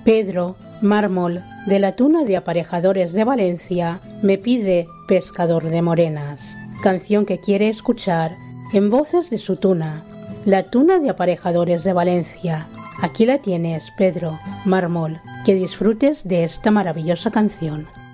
Pedro Mármol, de la Tuna de Aparejadores de Valencia, me pide Pescador de Morenas, canción que quiere escuchar en voces de su tuna, la Tuna de Aparejadores de Valencia. Aquí la tienes, Pedro Mármol, que disfrutes de esta maravillosa canción.